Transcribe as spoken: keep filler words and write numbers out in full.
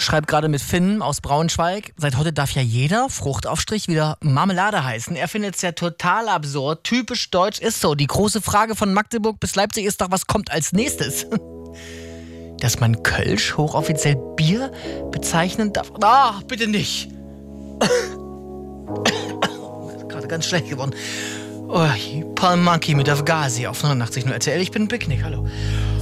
schreibt gerade mit Finn aus Braunschweig. Seit heute darf ja jeder Fruchtaufstrich wieder Marmelade heißen. Er findet es ja total absurd. Typisch deutsch ist so. Die große Frage von Magdeburg bis Leipzig ist doch, was kommt als nächstes? Dass man Kölsch hochoffiziell Bier bezeichnen darf? Ah, bitte nicht. Ist gerade ganz schlecht geworden. Oh, Paul Monkey mit Afghazi auf neunundachtzig Komma null R T L. Ich bin Picknick, hallo.